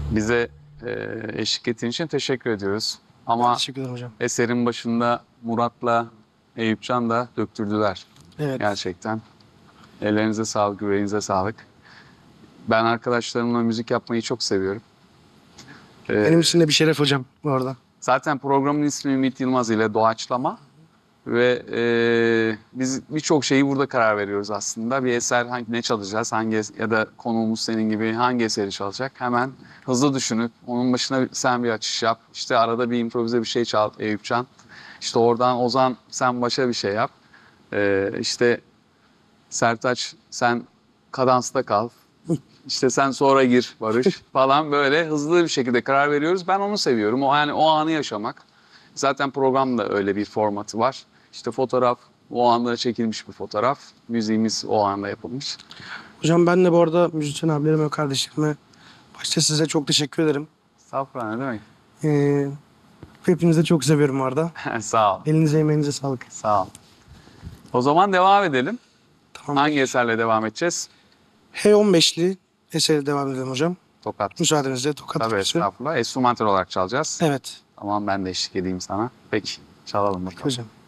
Bize eşlik ettiğin için teşekkür ediyoruz. Ama Teşekkür ederim hocam. eserin başında Murat'la Eyüpcan da döktürdüler. Evet. Gerçekten. Ellerinize sağlık, yüreğinize sağlık. Ben arkadaşlarımla müzik yapmayı çok seviyorum. Benim için de bir şeref hocam bu arada. Zaten programın ismi Ümit Yılmaz ile Doğaçlama. Ve biz birçok şeyi burada karar veriyoruz aslında. Bir eser ne çalacağız, ya da konuğumuz senin gibi hangi eseri çalacak? Hemen hızlı düşünüp onun başına sen bir açış yap. İşte arada bir improvize bir şey çal Eyüpcan. İşte oradan Ozan sen başa bir şey yap. İşte Sertaç sen kadansta kal. İşte sen sonra gir Barış falan, böyle hızlı bir şekilde karar veriyoruz. Ben onu seviyorum. O anı yaşamak. Zaten programda öyle bir formatı var. İşte fotoğraf, o anda çekilmiş bir fotoğraf. Müziğimiz o anda yapılmış. Hocam ben de bu arada müzisyen abilerime ve kardeşlerime başta size çok teşekkür ederim. Estağfurullah, ne demek? Ee, Hepinizi de çok seviyorum bu arada. Sağ ol, Elinize emeğinize sağlık. sağ ol. O zaman devam edelim. Tamam. Hangi eserle devam edeceğiz? H15'li eseri devam edelim hocam. Tokat. Müsaadenizle Tokat Tabii, türküsü. estağfurullah. Enstrümantal olarak çalacağız. Evet Tamam, ben de eşlik edeyim sana. Peki, çalalım bakalım. hocam.